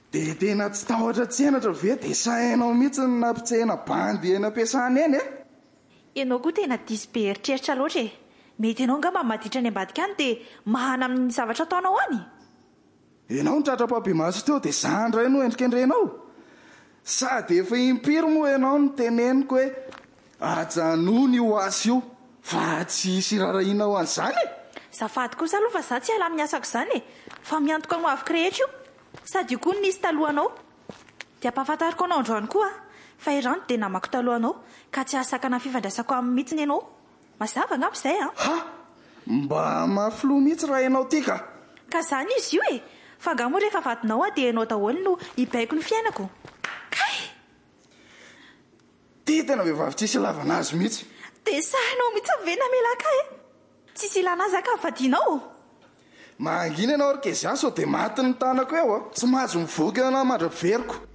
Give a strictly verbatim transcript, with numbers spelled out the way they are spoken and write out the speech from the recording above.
dia tena tsy tahotra tsenatra ve dia sainao mihitsy ny nampitsehana bandy eny ampiasana eny e? Ianao koa tena diso be eritreritra loatra e. Mety ianao nga mba maditra any ambadika any dia mahana amin'ny zavatra ataonao any. Ianao ny tratra-pahabemasy teo dia zandra no endrika endrenao. Sady efa impiry moa ianao no teneniko hoe ajanony io asy io fa tsy hisy rarahiana ho an'izany e. Zafady kosa aloha fa za tsy ala amin'ny asako izany e. Fa miantoka no avy rehetra io. Sady io koa no nisy talohanao. Dia ampahafantariko anao androany koa fa irano dia namako talohanao ka tsy ahasakana fifandraisako amin'ny mihitsiny ianao. Mazava angamba izay a? Ha! Mba mafiloha mihitsy raha ianao tia ka. Ka zany izy io e. Fa nga moa rehefa vadinao a dia ianao daholo no hibaiko ny fiainako. Kay! Tia tena vehivavy tsisy ilavana azy mihitsy. Dia sahinao mihitsy ve namelaka e? Tsisy ilana azy ka vadinao. Mangina ianao orkezia sao dia maty ny tanako eo a. Tsy mahazo mivoaka eo na mandraveriko.